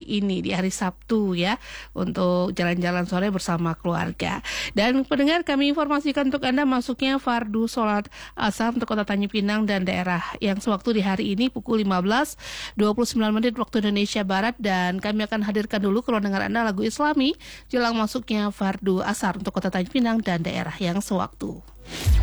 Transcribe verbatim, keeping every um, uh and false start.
ini di hari Sabtu ya, untuk jalan-jalan sore bersama keluarga. Dan pendengar, kami informasikan untuk Anda masuknya fardu sholat asar untuk Kota Tanjung Pinang dan daerah yang sewaktu di hari ini pukul lima belas dua puluh sembilan menit waktu Indonesia Barat, dan kami akan hadirkan dulu kalau dengar Anda lagu Islami jelang masuknya fardu asar untuk Kota Tanjung Pinang dan daerah yang sewaktu.